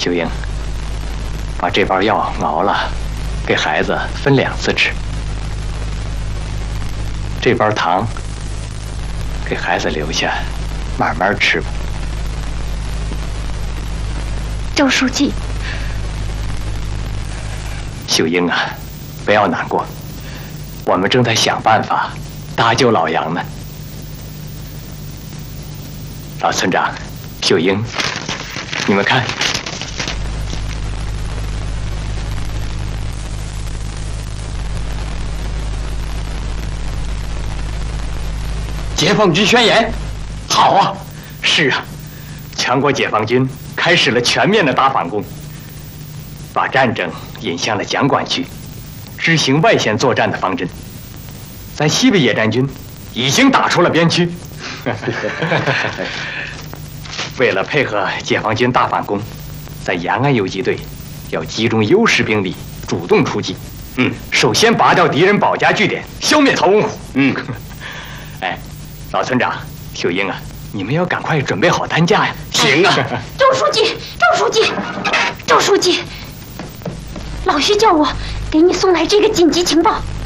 秀英，把这包药熬了，给孩子分2次吃。这包糖给孩子留下，慢慢吃吧。 周书记， 秀英啊，不要难过，我们正在想办法搭救老杨呢。老村长，秀英，你们看，解放军宣言，好啊！是啊，全国解放军开始了全面的大反攻，把战争引向了蒋管区，执行外线作战的方针。咱西北野战军已经打出了边区。为了配合解放军大反攻，在延安游击队要集中优势兵力，主动出击。首先拔掉敌人保家据点，消灭曹文虎。哎，老村长，秀英啊，你们要赶快准备好担架呀！行啊。 周书记，周书记，周书记，老徐叫我给你送来这个紧急情报。